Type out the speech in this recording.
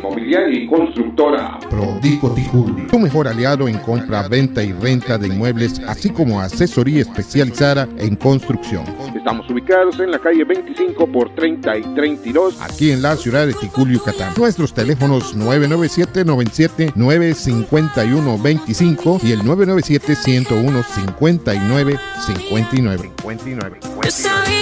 inmobiliaria y constructora Prodico Ticul, tu mejor aliado en compra, venta y renta de inmuebles, así como asesoría especializada en construcción. Estamos ubicados en la calle 25 por 30 y 32, aquí en la ciudad de Ticul, Yucatán. Nuestros teléfonos 997-97-951-25 y el 997-101-5959.